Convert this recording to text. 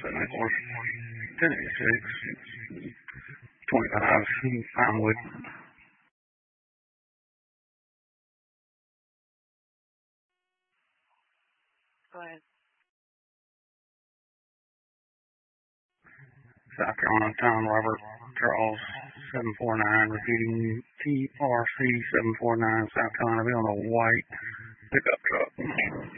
course, 1086, 25, Pinewood. Go ahead. South Carolina, Tom Robert Charles 749, repeating TRC 749, South Carolina, be on a white pickup truck.